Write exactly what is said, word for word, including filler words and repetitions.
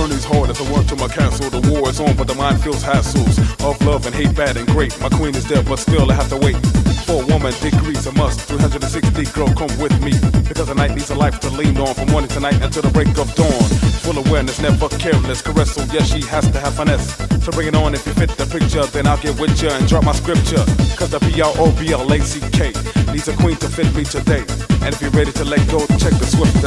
journey's hard as I run to my castle. The war is on, but the mind feels hassles of love and hate, bad and great. My queen is dead, but still I have to wait. For a woman, degrees a must. three hundred sixty, girl, come with me. Because a night needs a life to lean on from morning to night until the break of dawn. Full awareness, never careless. Caress, so yes, she has to have finesse. So bring it on if you fit the picture, then I'll get with ya and drop my scripture. Cause the P R O B L A C K needs a queen to fit me today. And if you're ready to let go, check the swift